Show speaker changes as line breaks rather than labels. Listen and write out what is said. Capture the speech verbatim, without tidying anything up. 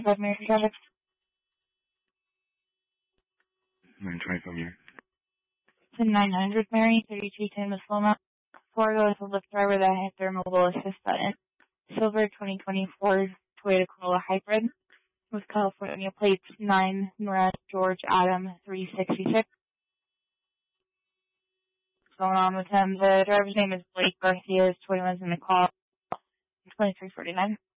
Five Mary traffic.
nine twenty-five Mary.
To nine hundred Mary, thirty-two ten Miss Loma. Florida is a Lyft driver that hit their mobile assist button. Silver twenty twenty-four Toyota Corolla Hybrid with California plates nine Nora George Adam three sixty-six. What's going on with him? The driver's name is Blake Garcia. His twenty-one's in the call. twenty-three forty-nine.